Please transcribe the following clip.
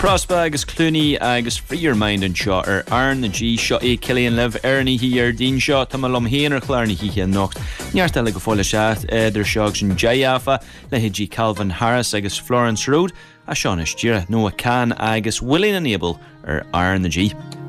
Prospa agus Clooney agus Free Your Mind an seo Arn na G seo Cillian Lev Ernie hi Dean seo Tá lom héanaar chláirní hi nocht Neart le go fóla seath idir seog sin Jayafa le G Calvin Harris agus Florence Road a seán is tíre nó a can agus Willing and Able Arn na G.